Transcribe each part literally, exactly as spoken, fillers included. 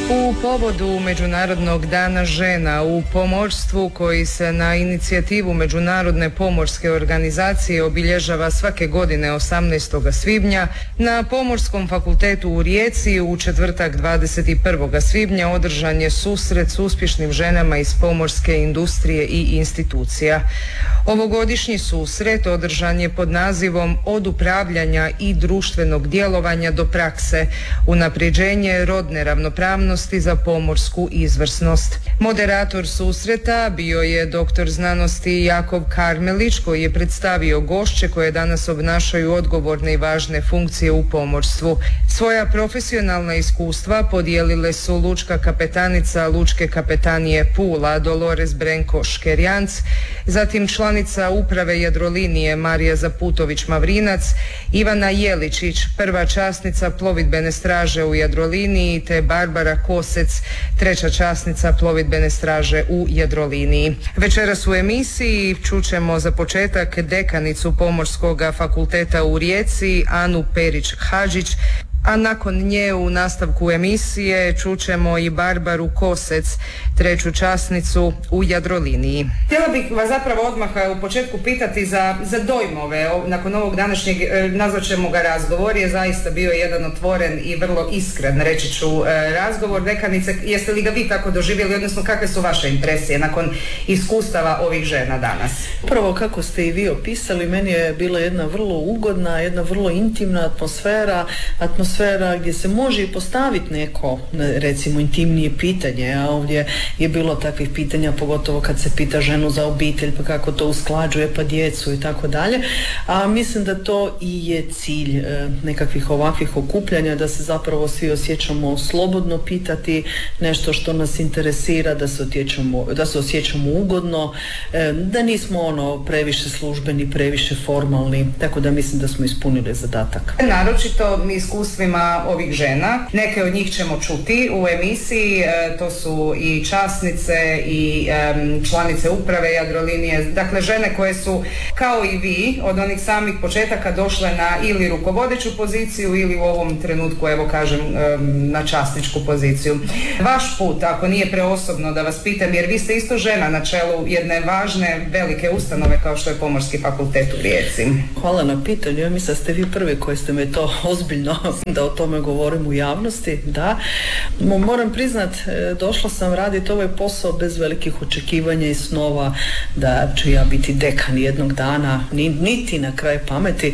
U povodu Međunarodnog dana žena u pomorstvu koji se na inicijativu Međunarodne pomorske organizacije obilježava svake godine osamnaestog svibnja, na Pomorskom fakultetu u Rijeci u četvrtak dvadeset prvog svibnja održan je susret s uspješnim ženama iz pomorske industrije i institucija. Ovogodišnji susret održan je pod nazivom Od upravljanja i društvenog djelovanja do prakse, unapređenje rodne ravnopravnosti za pomorsku izvrsnost. Moderator susreta bio je doktor znanosti Jakov Karmelić, koji je predstavio gošće koje danas obnašaju odgovorne i važne funkcije u pomorstvu. Svoja profesionalna iskustva podijelile su lučka kapetanica Lučke kapetanije Pula Dolores Brenko Škerjanc, zatim članica uprave Jadrolinije Marija Zaputović-Mavrinac, Ivana Jeličić, prva časnica plovidbene straže u Jadroliniji, te Barbara Kosec, treća časnica plovidbene straže u Jadroliniji. Večeras u emisiji čućemo za početak dekanicu Pomorskog fakulteta u Rijeci Anu Perić-Hadžić, a nakon nje u nastavku emisije čućemo i Barbaru Kosec, treću časnicu u Jadroliniji. Htjela bih vas zapravo odmah u početku pitati za, za dojmove. Nakon ovog današnjeg, nazvat ćemo ga razgovor, je zaista bio jedan otvoren i vrlo iskren, reći ću, razgovor. Dekanice, jeste li ga vi tako doživjeli, odnosno kakve su vaše impresije nakon iskustava ovih žena danas? Prvo, kako ste i vi opisali, meni je bila jedna vrlo ugodna, jedna vrlo intimna atmosfera, atmosfera gdje se može i postaviti neko, recimo, intimnije pitanje, a ovdje je bilo takvih pitanja, pogotovo kad se pita ženu za obitelj, pa kako to usklađuje, pa djecu i tako dalje, a mislim da to i je cilj e, nekakvih ovakvih okupljanja, da se zapravo svi osjećamo slobodno pitati nešto što nas interesira, da se osjećamo, da se osjećamo ugodno, e, da nismo ono previše službeni, previše formalni, tako da mislim da smo ispunili zadatak. Naročito iskustvima ovih žena. Neke od njih ćemo čuti u emisiji, e, to su i časnice i e, članice uprave Jadrolinije, dakle žene koje su kao i vi od onih samih početaka došle na ili rukovodeću poziciju ili u ovom trenutku, evo kažem, e, na časničku poziciju. Vaš put, ako nije preosobno da vas pitam, jer vi ste isto žena na čelu jedne važne velike ustanove kao što je Pomorski fakultet u Rijeci. Hvala na pitanju, ja mislim da ste vi prvi koji ste me to ozbiljno da o tome govorim u javnosti, da. Moram priznat, došla sam raditi ovaj posao bez velikih očekivanja i snova da ću ja biti dekan jednog dana, niti na kraj pameti.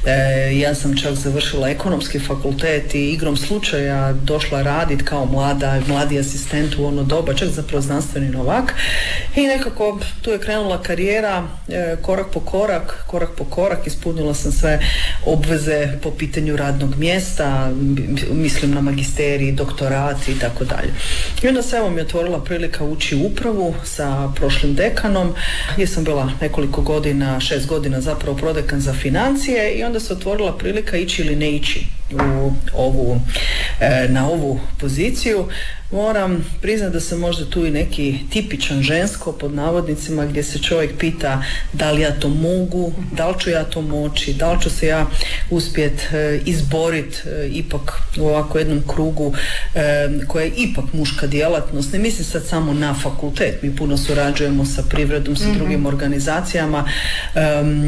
E, ja sam čak završila ekonomski fakultet i igrom slučaja došla raditi kao mlada, mladi asistent u ono doba, čak zapravo znanstveni novak, i nekako tu je krenula karijera, e, korak po korak, korak po korak, ispunila sam sve obveze po pitanju radnog mjesta, mislim na magisterij, doktorat i tako dalje. I onda se evo mi otvorila prilika ući u upravu sa prošlim dekanom, gdje sam bila nekoliko godina, šest godina zapravo prodekan za financije, i onda se otvorila prilika ići ili ne ići u ovu, na ovu poziciju. Moram priznati da sam možda tu i neki tipičan žensko, pod navodnicima, gdje se čovjek pita da li ja to mogu, da li ću ja to moći, da li ću se ja uspjet e, izboriti e, ipak u ovako jednom krugu e, koja je ipak muška djelatnost. Ne mislim sad samo na fakultet, mi puno surađujemo sa privredom, sa mm-hmm. drugim organizacijama. E,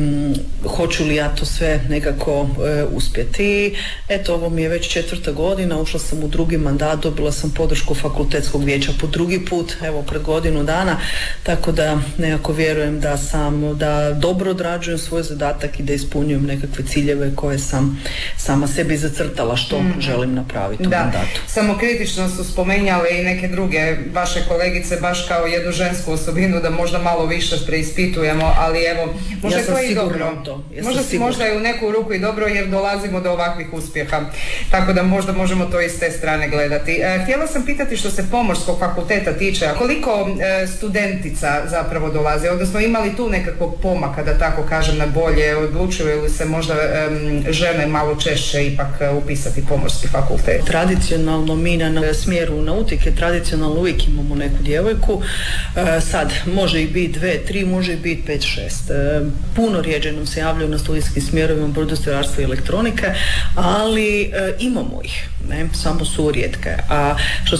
hoću li ja to sve nekako e, uspjeti? Eto, ovo mi je već četvrta godina, ušla sam u drugi mandat, dobila sam podršku fakultetskog vijeća po drugi put, evo pred godinu dana, tako da nekako vjerujem da sam, da dobro odrađujem svoj zadatak i da ispunjujem nekakve ciljeve koje sam sama sebi zacrtala što mm. želim napraviti u da. mandatu. Samokritično su spomenjale i neke druge vaše kolegice, baš kao jednu žensku osobinu, da možda malo više preispitujemo, ali evo, možda ja to i dobro. To. Ja možda, možda je u neku ruku i dobro, jer dolazimo do ovakvih uspjeha, tako da možda možemo to iz te strane gledati. E, htjela sam pitati što se Pomorskog fakulteta tiče, a koliko e, studentica zapravo dolaze, odnosno ima li tu nekakvog pomaka, da tako kažem, na bolje, odlučuju li se možda e, žene malo češće ipak upisati Pomorski fakultet? Tradicionalno mi na smjeru nautike, tradicionalno uvijek imamo neku djevojku, e, sad može i biti dve, tri, može i biti pet, šest. E, puno rijeđe nam se javljaju na studijskim smjerovima brodostrojarstva i elektronike, ali e, imamo ih, ne, samo su rijetke. A što se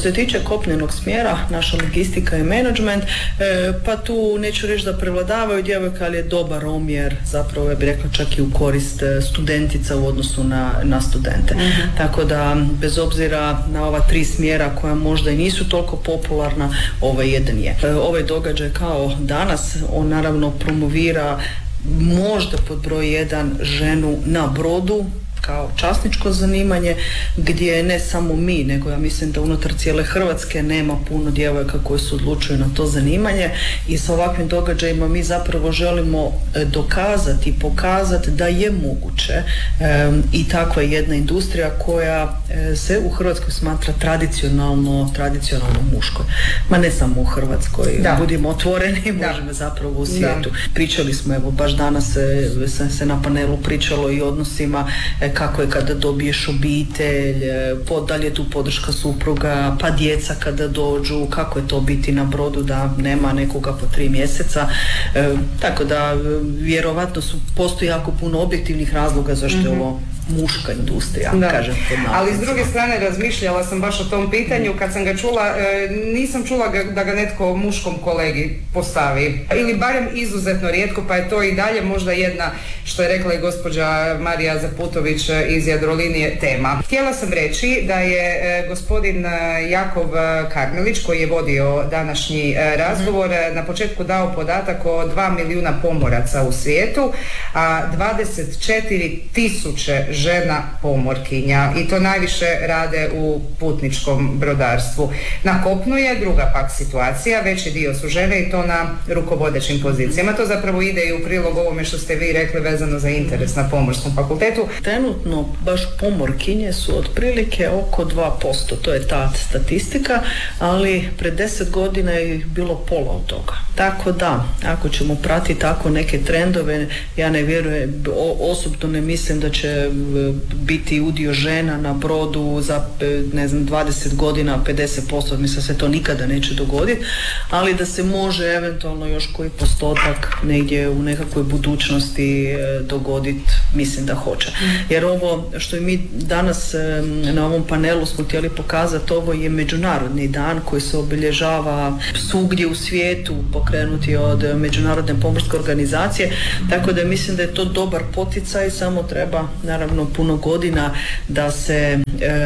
se tiče kopnenog smjera, naša logistika i menadžment, pa tu neću reći da prevladavaju djevojke, ali je dobar omjer, zapravo ja bih rekla čak i u korist studentica u odnosu na, na studente. Uh-huh. Tako da, bez obzira na ova tri smjera koja možda i nisu toliko popularna, ovaj jedan je. Ovaj događaj kao danas, on naravno promovira možda pod broj jedan ženu na brodu kao časničko zanimanje, gdje ne samo mi, nego ja mislim da unutar cijele Hrvatske nema puno djevojka koje se odlučuju na to zanimanje, i sa ovakvim događajima mi zapravo želimo dokazati i pokazati da je moguće um, i takva jedna industrija koja se u Hrvatskoj smatra tradicionalno, tradicionalno muškoj. Ma ne samo u Hrvatskoj, da. Budimo otvoreni, da. Možemo zapravo u svijetu. Da. Pričali smo, evo, baš danas se, se, se na panelu pričalo i odnosima kako je kada dobiješ obitelj, da li je tu podrška supruga, pa djeca kada dođu, kako je to biti na brodu da nema nekoga po tri mjeseca. E, tako da vjerovatno su, postoji jako puno objektivnih razloga zašto je ovo muška industrija, da. Kažem. Ali s druge strane razmišljala sam baš o tom pitanju, kad sam ga čula, e, nisam čula ga, da ga netko muškom kolegi postavi. Ili barem izuzetno rijetko, pa je to i dalje možda jedna, što je rekla i gospođa Marija Zaputović iz Jadrolinije, tema. Htjela sam reći da je e, gospodin Jakov Karmelić, koji je vodio današnji e, razgovor, mm-hmm. na početku dao podatak o dva milijuna pomoraca u svijetu, a dvadeset četiri tisuće žena pomorkinja, i to najviše rade u putničkom brodarstvu. Na kopnu je druga pak situacija, veći dio su žene i to na rukovodećim pozicijama. To zapravo ide i u prilog ovome što ste vi rekli vezano za interes na Pomorskom fakultetu. Trenutno baš pomorkinje su otprilike oko dva posto, to je ta statistika, ali pred deset godina je bilo pola od toga. Tako da, ako ćemo pratiti tako neke trendove, ja ne vjerujem, osobno ne mislim da će biti udio žena na brodu za, ne znam, dvadeset godina, pedeset posto, mislim se to nikada neće dogoditi, ali da se može eventualno još koji postotak negdje u nekakvoj budućnosti dogoditi, mislim da hoće. Jer ovo što i mi danas na ovom panelu smo htjeli pokazati, ovo je međunarodni dan koji se obilježava svugdje u svijetu, pokrenuti od Međunarodne pomorske organizacije, tako da mislim da je to dobar poticaj, samo treba naravno puno godina da se e,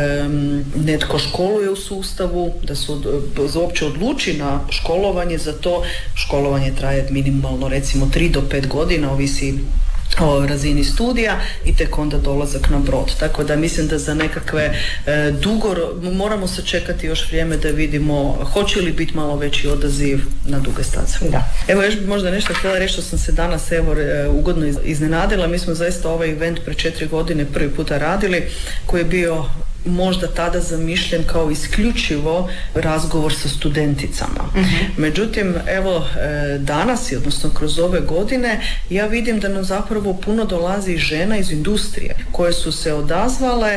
netko školuje u sustavu, da se uopće odluči na školovanje. Za to školovanje traje minimalno recimo tri do pet godina, ovisi o razini studija, i tek onda dolazak na brod. Tako da mislim da za nekakve e, dugo moramo se čekati još vrijeme da vidimo hoće li biti malo veći odaziv na duge staze. Da. Evo još možda nešto htjela reći, što sam se danas evo e, ugodno iznenadila. Mi smo zaista ovaj event pre četiri godine prvi puta radili, koji je bio možda tada zamišljen kao isključivo razgovor sa studenticama. Uh-huh. Međutim, evo danas, odnosno kroz ove godine, ja vidim da nam zapravo puno dolazi žena iz industrije koje su se odazvale,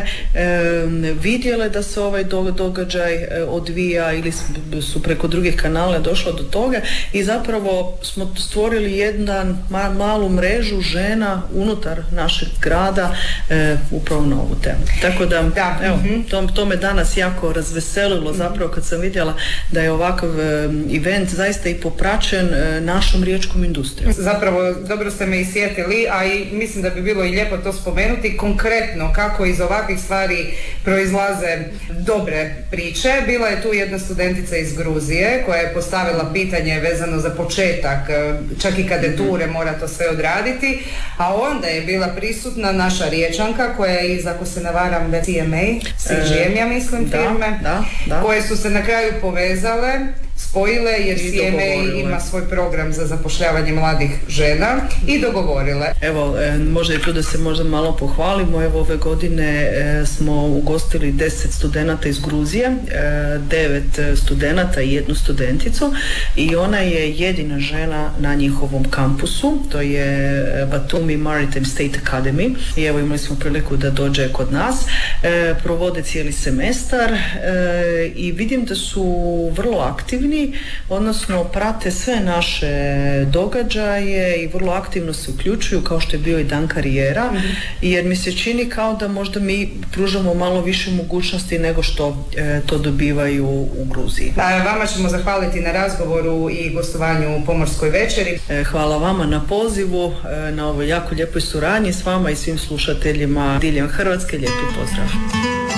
vidjele da se ovaj događaj odvija ili su preko drugih kanala došlo do toga, i zapravo smo stvorili jedan malu mrežu žena unutar našeg grada upravo na ovu temu. Tako da, da. Evo, To, to me danas jako razveselilo zapravo kad sam vidjela da je ovakav event zaista i popraćen našom riječkom industrijom. Zapravo dobro ste me isjetili, a i mislim da bi bilo i lijepo to spomenuti konkretno kako iz ovakvih stvari proizlaze dobre priče. Bila je tu jedna studentica iz Gruzije koja je postavila pitanje vezano za početak, čak i kadeture mora to sve odraditi, a onda je bila prisutna naša Riječanka koja je iz, ako se ne varam, C M A, C G M, ja mislim, da, firme, da, da. koje su se na kraju povezale, spojile, jer C M A ima svoj program za zapošljavanje mladih žena, i dogovorile. Evo, e, možda i tu da se možda malo pohvalimo. Evo, ove godine e, smo ugostili deset studenata iz Gruzije, e, devet studenata i jednu studenticu, i ona je jedina žena na njihovom kampusu, to je Batumi Maritime State Academy, i evo imali smo priliku da dođe kod nas, e, provode cijeli semestar, e, i vidim da su vrlo aktivni. aktivni, odnosno prate sve naše događaje i vrlo aktivno se uključuju, kao što je bio i Dan karijera, mm-hmm. jer mi se čini kao da možda mi pružamo malo više mogućnosti nego što e, to dobivaju u Gruziji. A vama ćemo zahvaliti na razgovoru i gostovanju u Pomorskoj večeri. E, hvala vama na pozivu, e, na ovoj jako lijepoj suradnji s vama i svim slušateljima diljem Hrvatske. Lijepi pozdrav.